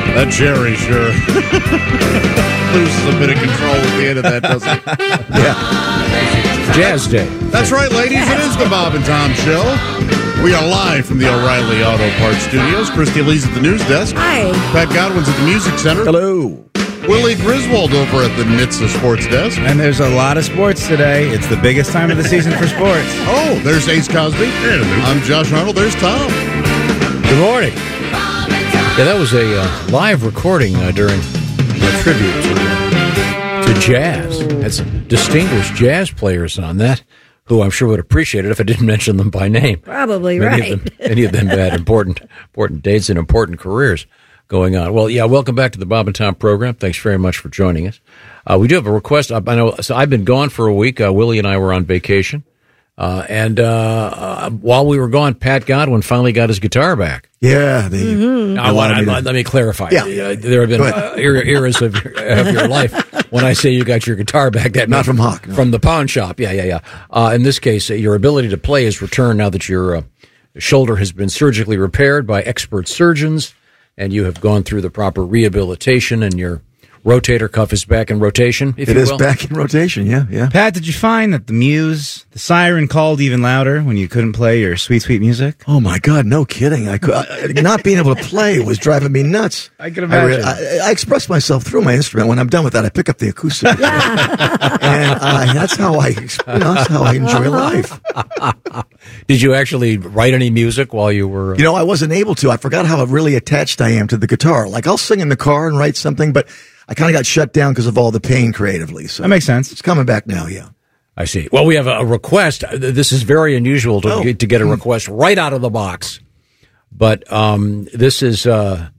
That Jerry sure loses a bit of control at the end of that, doesn't it? Yeah. Jazz Day. That's right, ladies. It is the Bob and Tom Show. We are live from the O'Reilly Auto Parts Studios. Christy Lee's at the news desk. Hi. Pat Godwin's at the music center. Hello. Willie Griswold over at the NHTSA sports desk. And there's a lot of sports today. It's the biggest time of the season for sports. Oh, there's Ace Cosby. I'm Josh Arnold. There's Tom. Good morning. Yeah, that was a live recording during a tribute to jazz. Had some distinguished jazz players on that, who I'm sure would appreciate it if I didn't mention them by name. Probably Many of them had important dates and important careers going on. Well, yeah, welcome back to the Bob and Tom program. Thanks very much for joining us. We do have a request. I know. So I've been gone for a week. Willie and I were on vacation. And while we were gone, Pat Godwin finally got his guitar back. Yeah. Let me clarify. Yeah. There have been eras of your life when I say you got your guitar back. That Not from Hawk. No. From the pawn shop. Yeah. In this case, your ability to play has returned now that your shoulder has been surgically repaired by expert surgeons, and you have gone through the proper rehabilitation, and your rotator cuff is back in rotation, if you will. It is back in rotation, yeah. Pat, did you find that the siren called even louder when you couldn't play your sweet, sweet music? Oh, my God, no kidding. Not being able to play was driving me nuts. I can imagine. I express myself through my instrument. When I'm done with that, I pick up the acoustic. And that's how I enjoy life. Did you actually write any music while you were... I wasn't able to. I forgot how really attached I am to the guitar. Like, I'll sing in the car and write something, but I kind of got shut down because of all the pain creatively. So that makes sense. It's coming back now, yeah. I see. Well, we have a request. This is very unusual to get a request right out of the box, but this is that.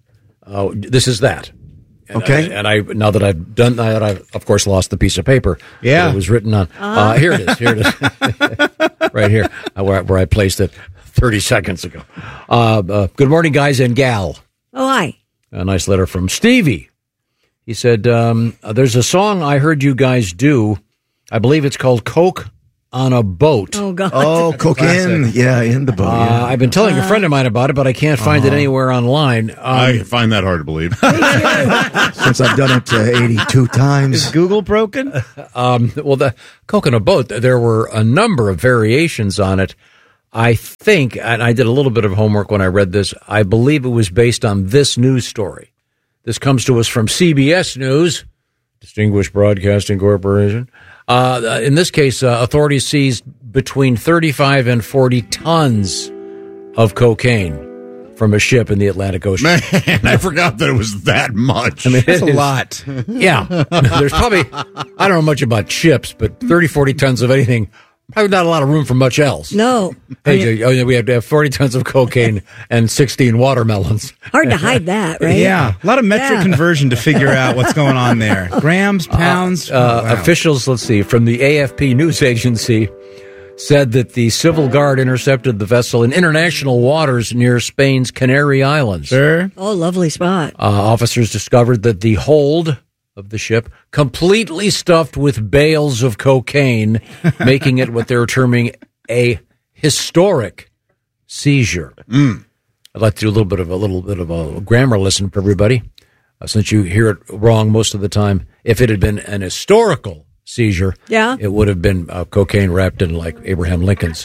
And, okay. And I now that I've done that, I've of course lost the piece of paper. Yeah, that it was written on. Here it is. Right here, where I placed it 30 seconds ago. Good morning, guys and gal. Oh, hi. A nice letter from Stevie. He said, there's a song I heard you guys do. I believe it's called Coke on a Boat. Oh, God. Oh, Coke in the boat. Yeah. I've been telling a friend of mine about it, but I can't find it anywhere online. I find that hard to believe. Since I've done it 82 times. Is Google broken? Well, the Coke on a Boat, there were a number of variations on it. I think, and I did a little bit of homework when I read this, I believe it was based on this news story. This comes to us from CBS News, Distinguished Broadcasting Corporation. In this case, authorities seized between 35 and 40 tons of cocaine from a ship in the Atlantic Ocean. Man, I forgot that it was that much. I mean, that's a lot. Yeah. There's probably, I don't know much about ships, but 30, 40 tons of anything, probably not a lot of room for much else. No. Hey, we have to have 40 tons of cocaine and 16 watermelons. Hard to hide that, right? Yeah. A lot of metric conversion to figure out what's going on there. Grams, pounds. Wow. Officials, let's see, from the AFP news agency said that the Civil Guard intercepted the vessel in international waters near Spain's Canary Islands. Sure. Oh, lovely spot. Officers discovered that the hold of the ship completely stuffed with bales of cocaine, making it what they're terming a historic seizure. I'd like to do a little bit of a grammar lesson for everybody, since you hear it wrong most of the time. If it had been an historical seizure, it would have been cocaine wrapped in like Abraham Lincoln's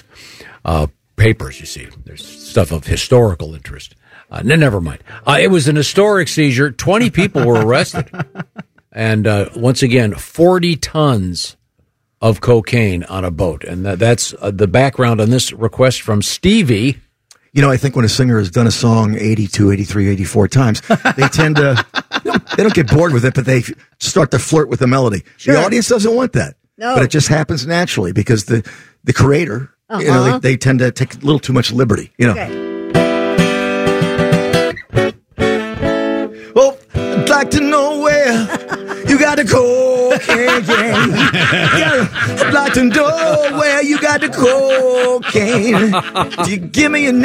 papers. You see, there's stuff of historical interest. Never mind. It was an historic seizure. 20 people were arrested. And once again, 40 tons of cocaine on a boat. And that's the background on this request from Stevie. I think when a singer has done a song 82, 83, 84 times, they tend to, they don't get bored with it, but they start to flirt with the melody. Sure. The audience doesn't want that. No. But it just happens naturally because the creator, they tend to take a little too much liberty, Okay. Well, I'd like to know where you got the cocaine. I'd like to know where you got the cocaine. Do you give me your name?